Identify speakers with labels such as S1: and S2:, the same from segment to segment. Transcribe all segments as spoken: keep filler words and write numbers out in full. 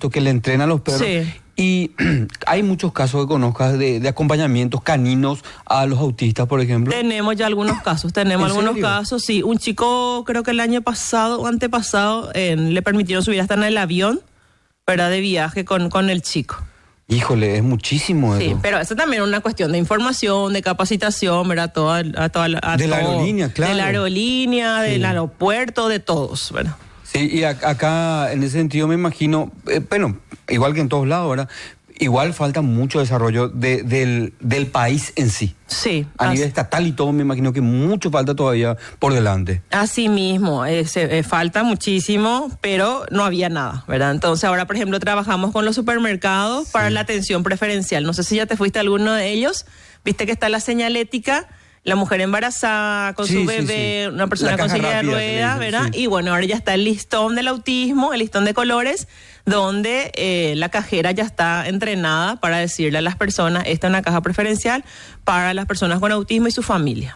S1: visto que le entrenan a los perros.
S2: Sí.
S1: Y hay muchos casos que conozcas de, de acompañamientos caninos a los autistas, por ejemplo.
S2: Tenemos ya algunos casos, tenemos
S1: ¿En
S2: algunos
S1: serio?
S2: casos, sí. Un chico, creo que el año pasado o antepasado, eh, le permitieron subir hasta en el avión, ¿verdad? De viaje con, con el chico.
S1: Híjole, es muchísimo
S2: Sí,
S1: eso.
S2: pero eso también es una cuestión de información, de capacitación, ¿verdad? Toda, a toda, a
S1: De la
S2: todo.
S1: aerolínea, claro.
S2: De la aerolínea,
S1: Sí.
S2: del aeropuerto, de todos, ¿verdad?
S1: Sí, y a- acá en ese sentido me imagino, eh, bueno, igual que en todos lados, ¿verdad? Igual falta mucho desarrollo de- del, del país en sí.
S2: Sí.
S1: A
S2: así-
S1: nivel estatal y todo, me imagino que mucho falta todavía por delante.
S2: Así mismo, eh, se- eh, falta muchísimo, pero no había nada, ¿verdad? Entonces ahora, por ejemplo, trabajamos con los supermercados para la atención preferencial. No sé si ya te fuiste a alguno de ellos, viste que está la señalética, la mujer embarazada con
S1: Sí,
S2: su
S1: sí,
S2: bebé,
S1: sí.
S2: una persona
S1: La
S2: con
S1: caja
S2: silla de
S1: rápida que le
S2: ruedas,
S1: dicen,
S2: ¿verdad?
S1: sí.
S2: Y bueno, ahora ya está el listón del autismo, el listón de colores, donde eh, la cajera ya está entrenada para decirle a las personas, esta es una caja preferencial para las personas con autismo y su familia.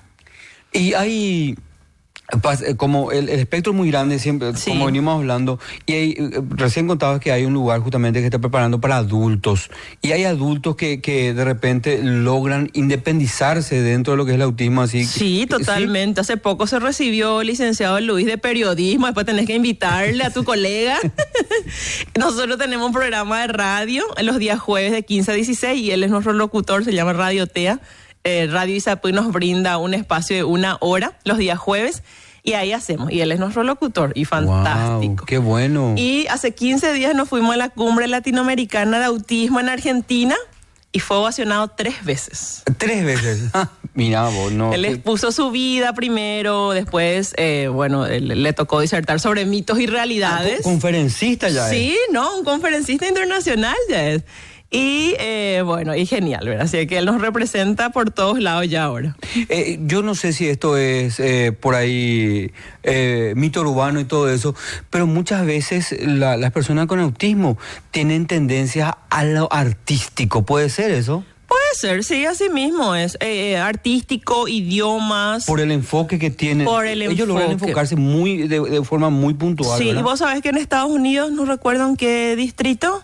S1: Y hay, pas- eh, como el, el espectro es muy grande, siempre,
S2: Sí.
S1: como venimos hablando, y hay, eh, recién contabas que hay un lugar justamente que está preparando para adultos, y hay adultos que, que de repente logran independizarse dentro de lo que es el autismo, así.
S2: Sí, totalmente. Hace poco se recibió el licenciado Luis de periodismo, después tenés que invitarle a tu colega. Nosotros tenemos un programa de radio los días jueves de quince a dieciséis y él es nuestro locutor, se llama Radio Tea. Eh, Radio Isapuy nos brinda un espacio de una hora los días jueves y ahí hacemos. Y él es nuestro locutor y fantástico.
S1: Wow, qué bueno.
S2: Y hace quince días nos fuimos a la cumbre latinoamericana de autismo en Argentina y fue ovacionado tres veces.
S1: Tres veces. Ah, mira vos, no.
S2: Él expuso su vida primero, después, eh, bueno, él- le tocó disertar sobre mitos y
S1: Ah,
S2: realidades.
S1: co- conferencista ya
S2: Sí,
S1: es.
S2: no, un conferencista internacional ya es. Y eh, bueno, y genial, ¿verdad? Así que él nos representa por todos lados ya ahora.
S1: Eh, yo no sé si esto es eh, por ahí eh, mito urbano y todo eso, pero muchas veces la- las personas con autismo tienen tendencia a lo artístico. ¿Puede ser eso?
S2: Puede ser, sí, así mismo es. Eh, eh, artístico, idiomas.
S1: Por el enfoque que tienen.
S2: Por el
S1: Ellos logran
S2: enfoque.
S1: enfocarse muy de, de forma muy puntual.
S2: Sí,
S1: ¿verdad?
S2: y vos sabés que en Estados Unidos, no recuerdo en qué distrito,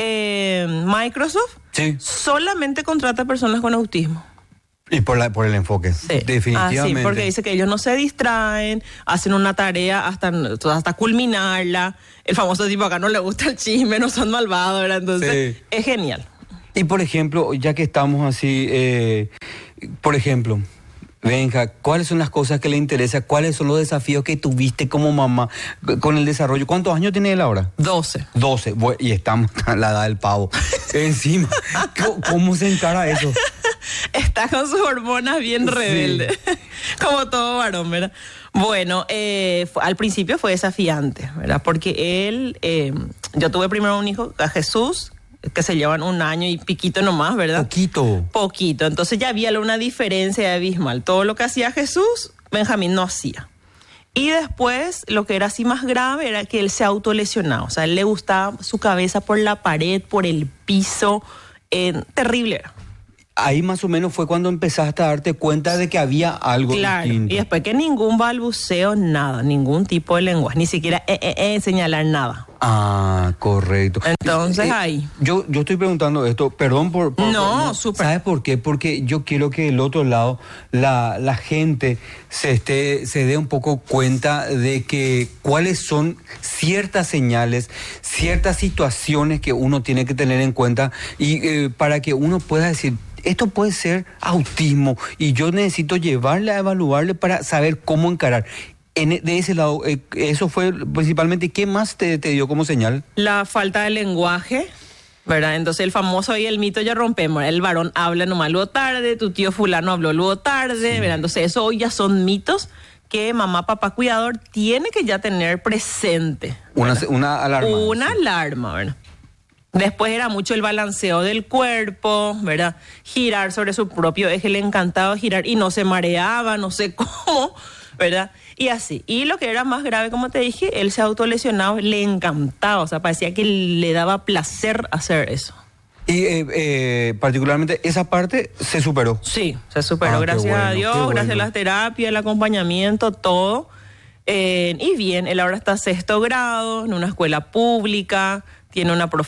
S2: eh, Microsoft
S1: Sí.
S2: solamente contrata personas con autismo.
S1: Y por, la, por el enfoque.
S2: Sí.
S1: Definitivamente.
S2: Ah, sí, porque dice que ellos no se distraen, hacen una tarea hasta, hasta culminarla. El famoso tipo acá no le gusta el chisme, no son malvados, ¿verdad? Entonces,
S1: Sí.
S2: es genial.
S1: Y por ejemplo, ya que estamos así, eh, por ejemplo, Benja, ¿cuáles son las cosas que le interesan? ¿Cuáles son los desafíos que tuviste como mamá con el desarrollo? ¿Cuántos años tiene él ahora?
S2: doce.
S1: doce. Bu- Y estamos a la edad del pavo. Encima, ¿cómo, cómo se encara eso?
S2: Está con sus hormonas bien
S1: Sí.
S2: rebeldes, como todo varón, ¿verdad? Bueno, eh, fu- al principio fue desafiante, ¿verdad? Porque él, eh, yo tuve primero un hijo, a Jesús, que se llevan un año y piquito nomás, ¿verdad?
S1: Poquito.
S2: Poquito, entonces ya había una diferencia abismal. Todo lo que hacía Jesús, Benjamín no hacía. Y después, lo que era así más grave era que él se autolesionaba. O sea, a él le gustaba su cabeza por la pared, por el piso. Eh, terrible era.
S1: Ahí más o menos fue cuando empezaste a darte cuenta de que había algo
S2: Claro.
S1: distinto.
S2: Y después que ningún balbuceo, nada, ningún tipo de lenguaje, ni siquiera eh, eh, eh, señalar nada.
S1: Ah, correcto.
S2: Entonces,
S1: Eh,
S2: ahí.
S1: Yo, yo estoy preguntando esto, perdón por... por-
S2: No,
S1: por-
S2: súper.
S1: ¿Sabes por qué? Porque yo quiero que del otro lado la, la gente se, esté, se dé un poco cuenta de que cuáles son ciertas señales, ciertas situaciones que uno tiene que tener en cuenta y eh, para que uno pueda decir... Esto puede ser autismo y yo necesito llevarle a evaluarle para saber cómo encarar. En, e- de ese lado, eh, eso fue principalmente, ¿qué más te, te dio como señal?
S2: La falta de lenguaje, ¿verdad? Entonces el famoso y el mito ya rompemos. El varón habla nomás luego tarde, tu tío fulano habló luego tarde, ¿verdad? Entonces eso hoy ya son mitos que mamá, papá, cuidador tiene que ya tener presente.
S1: Una,
S2: ¿verdad?
S1: una alarma.
S2: Una
S1: sí.
S2: alarma, ¿verdad? Después era mucho el balanceo del cuerpo, ¿verdad? Girar sobre su propio eje, le encantaba girar y no se mareaba, no sé cómo, ¿verdad? Y así. Y lo que era más grave, como te dije, él se autolesionaba, le encantaba, o sea, parecía que le daba placer hacer eso.
S1: Y eh, eh, particularmente esa parte se superó.
S2: Sí, se superó,
S1: Ah, qué
S2: gracias a
S1: bueno,
S2: Dios,
S1: qué
S2: gracias
S1: bueno.
S2: a las terapias, el acompañamiento, todo. Eh, y bien, él ahora está sexto grado en una escuela pública, tiene una profesión.